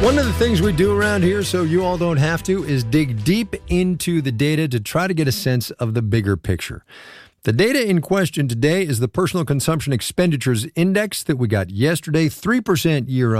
One of the things we do around here, so you all don't have to, is dig deep into the data to try to get a sense of the bigger picture. The data in question today is the Personal Consumption Expenditures Index that we got yesterday, 3% year